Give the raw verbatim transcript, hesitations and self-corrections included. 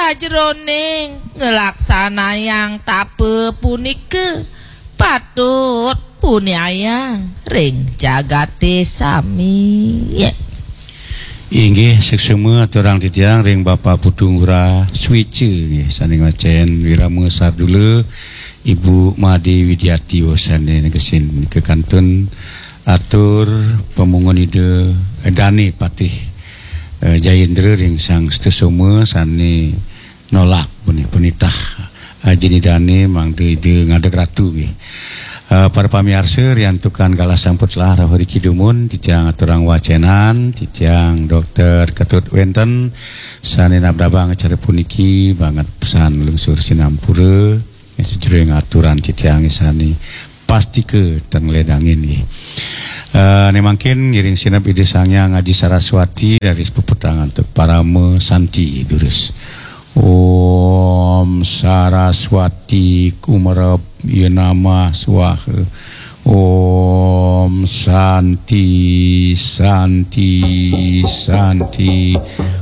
sajroning ngelaksana yang tape punike patut punyayang ring jagate sami ya. Inggih seksema aturang titiang ring Bapak Putungura Suice nggih saning macen wirama sardula Ibu Made Widiati wasane negesin ke kantun atur pemungun ide Dani Patih eh, Jayendra ring sang stesoma sane nolak puni punitah ajini dani mang ide ngadeg ratu nggih. Uh, para pamirsa yang tukan galah samput lah rahori kidumun titiang aturang wacenan titiang dokter Ketut Wenten sane nabdabang acara puniki banget pesan lungsur sinampura sejroing aturan titiang isani pasti ke teng ledangin nggih. Uh, ne mangkin ngiring sinep ide sangya ngaji Saraswati dari pepetangan teu parame santi durus. Om Saraswati kumarap ya nama swaha. Om Santi Santi Santi